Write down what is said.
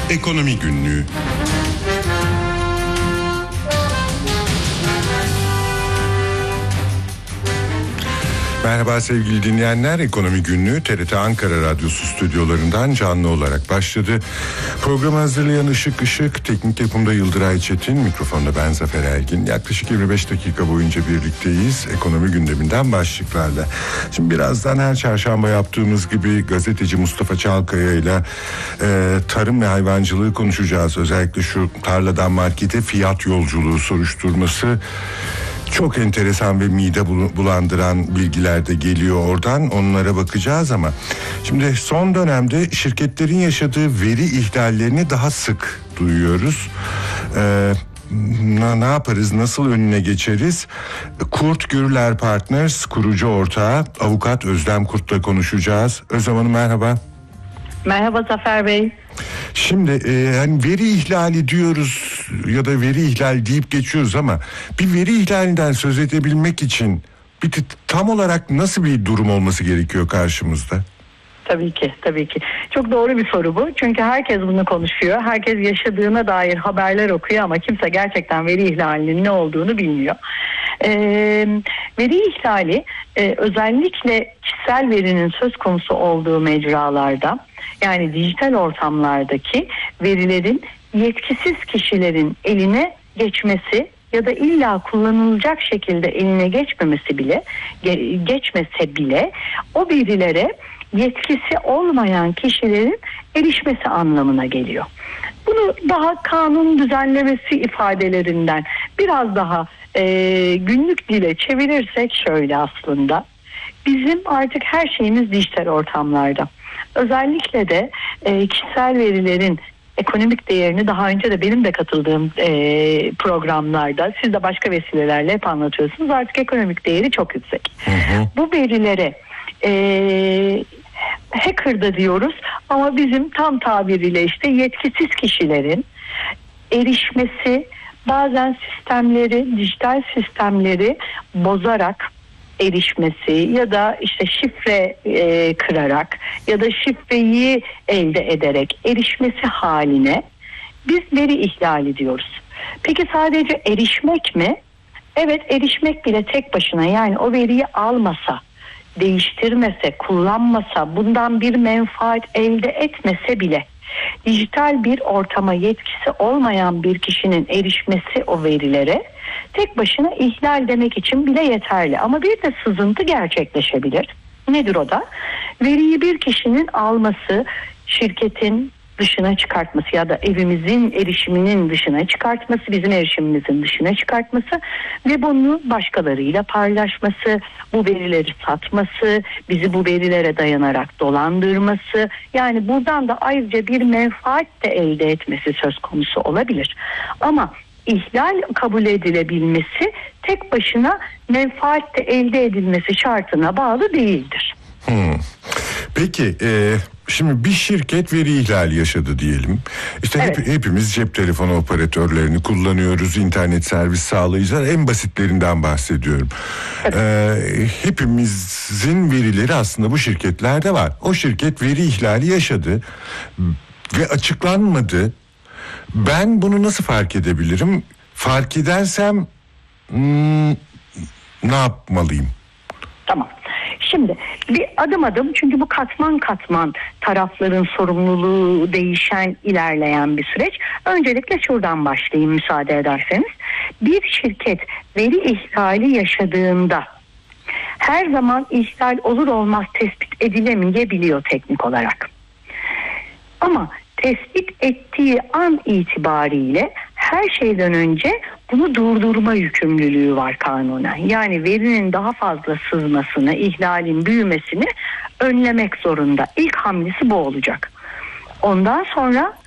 Ekonomi Günlüğü. Merhaba sevgili dinleyenler, Ekonomi Günlüğü TRT Ankara Radyosu stüdyolarından canlı olarak başladı. Programı hazırlayan Işık, teknik yapımda Yıldıray Çetin, mikrofonda ben Zafer Ergin. Yaklaşık 25 dakika boyunca birlikteyiz ekonomi gündeminden başlıklarla. Şimdi birazdan her çarşamba yaptığımız gibi gazeteci Mustafa Çalkaya ile tarım ve hayvancılığı konuşacağız. Özellikle şu tarladan markete fiyat yolculuğu soruşturması. Çok enteresan ve mide bulandıran bilgiler de geliyor oradan. Onlara bakacağız ama şimdi son dönemde şirketlerin yaşadığı veri ihlallerini daha sık duyuyoruz. Ne yaparız, nasıl önüne geçeriz? Kurt Gürler Partners kurucu ortağı avukat Özlem Kurt'la konuşacağız. Özlem Hanım merhaba. Merhaba Zafer Bey. Şimdi hani veri ihlali diyoruz ya da veri ihlali deyip geçiyoruz ama bir veri ihlalinden söz edebilmek için tam olarak nasıl bir durum olması gerekiyor karşımızda? Tabii ki. Çok doğru bir soru bu. Çünkü herkes bunu konuşuyor. Herkes yaşadığına dair haberler okuyor ama kimse gerçekten veri ihlalinin ne olduğunu bilmiyor. Veri ihlali özellikle kişisel verinin söz konusu olduğu mecralarda, yani dijital ortamlardaki verilerin yetkisiz kişilerin eline geçmesi ya da illa kullanılacak şekilde eline geçmese bile o verilere yetkisi olmayan kişilerin erişmesi anlamına geliyor. Bunu daha kanun düzenlemesi ifadelerinden biraz daha günlük dile çevirirsek şöyle aslında. Bizim artık her şeyimiz dijital ortamlarda. Özellikle de kişisel verilerin ekonomik değerini daha önce de benim de katıldığım programlarda, siz de başka vesilelerle hep anlatıyorsunuz. Artık ekonomik değeri çok yüksek. Bu verilere hacker da diyoruz ama bizim tam tabiriyle işte yetkisiz kişilerin erişmesi, bazen sistemleri, dijital sistemleri bozarak erişmesi ya da işte şifre kırarak ya da şifreyi elde ederek erişmesi haline biz veri ihlali diyoruz. Peki sadece erişmek mi? Evet, erişmek bile tek başına, yani o veriyi almasa, değiştirmese, kullanmasa, bundan bir menfaat elde etmese bile dijital bir ortama yetkisi olmayan bir kişinin erişmesi o verilere tek başına ihlal demek için bile yeterli. Ama bir de sızıntı gerçekleşebilir. Nedir o da? Veriyi bir kişinin alması, şirketin dışına çıkartması ya da evimizin erişiminin dışına çıkartması, bizim erişimimizin dışına çıkartması ve bunu başkalarıyla paylaşması, bu verileri satması, bizi bu verilere dayanarak dolandırması, yani buradan da ayrıca bir menfaat de elde etmesi söz konusu olabilir. Ama ihlal kabul edilebilmesi tek başına menfaat de elde edilmesi şartına bağlı değildir. Peki şimdi bir şirket veri ihlali yaşadı diyelim. İşte evet. Hepimiz cep telefonu operatörlerini kullanıyoruz, internet servis sağlayıcılar, en basitlerinden bahsediyorum. Evet. Hepimizin verileri aslında bu şirketlerde var. O şirket veri ihlali yaşadı ve açıklanmadı. Ben bunu nasıl fark edebilirim? Fark edersem ne yapmalıyım? Tamam. Şimdi bir adım çünkü bu katman tarafların sorumluluğu değişen, ilerleyen bir süreç. Öncelikle şuradan başlayayım müsaade ederseniz. Bir şirket veri ihlali yaşadığında her zaman ihlal olur olmaz tespit edilemeyebiliyor teknik olarak. Ama tespit ettiği an itibariyle her şeyden önce bunu durdurma yükümlülüğü var kanunen. Yani verinin daha fazla sızmasını, ihlalin büyümesini önlemek zorunda. İlk hamlesi bu olacak. Ondan sonra